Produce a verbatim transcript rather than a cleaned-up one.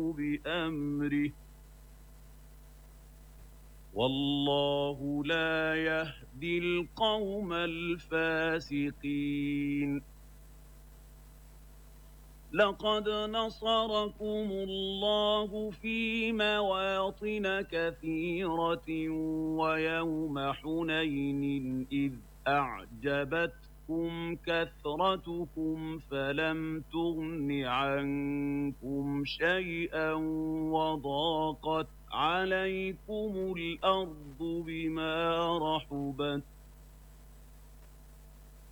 بأمره والله لا يهدي القوم الفاسقين. لقد نصركم الله في مواطن كثيرة ويوم حنين إذ أعجبتكم كثرتكم فلم تغن عنكم شيئا وضاقت عليكم الأرض بما رحبت